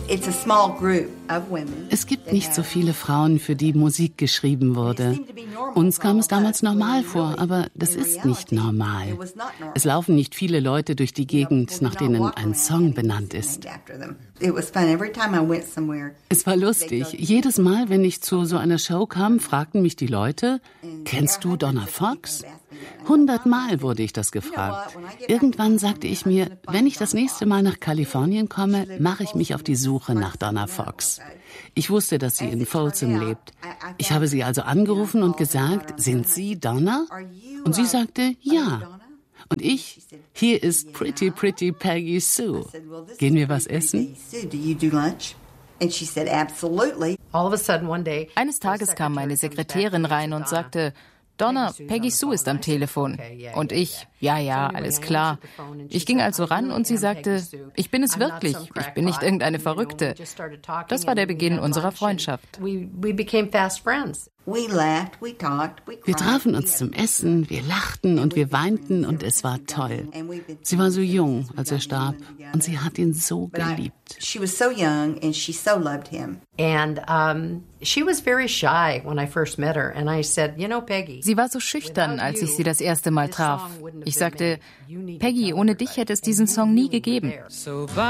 Es gibt nicht so viele Frauen, für die Musik geschrieben wurde. Uns kam es damals normal vor, aber das ist nicht normal. Es laufen nicht viele Leute durch die Gegend, nach denen ein Song benannt ist. Es war lustig. Jedes Mal, wenn ich zu so einer Show kam, fragten mich die Leute, kennst du Donna Fox? 100-mal wurde ich das gefragt. Irgendwann sagte ich mir, wenn ich das nächste Mal nach Kalifornien komme, mache ich mich auf die Suche nach Donna Fox. Ich wusste, dass sie in Folsom lebt. Ich habe sie also angerufen und gesagt, sind Sie Donna? Und sie sagte, ja. Und ich, hier ist Pretty Pretty Peggy Sue. Gehen wir was essen? Eines Tages kam meine Sekretärin rein und sagte, Donna, Peggy Sue ist am Telefon. Und ich, ja, alles klar. Ich ging also ran und sie sagte, ich bin es wirklich, ich bin nicht irgendeine Verrückte. Das war der Beginn unserer Freundschaft. Wir trafen uns zum Essen, wir lachten und wir weinten und es war toll. Sie war so jung, als er starb, und sie hat ihn so geliebt. She was so young and she so loved him. And she was very shy when I first met her. And I said, Peggy. Sie war so schüchtern, als ich sie das erste Mal traf. Ich sagte, Peggy, ohne dich hätte es diesen Song nie gegeben.